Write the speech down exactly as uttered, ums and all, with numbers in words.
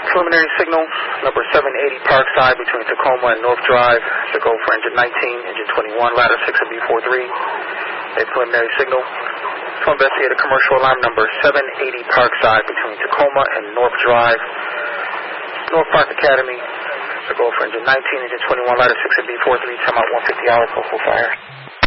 Preliminary signal, number seven eighty Parkside between Tacoma and North Drive. To go for engine nineteen, engine twenty-one, ladder six of B forty-three. A preliminary signal. To investigate a commercial alarm number seven eighty Parkside between Tacoma and North Drive. North Park Academy. To go for engine nineteen, engine twenty-one, ladder six of B forty-three. Time out one fifty hours, full fire.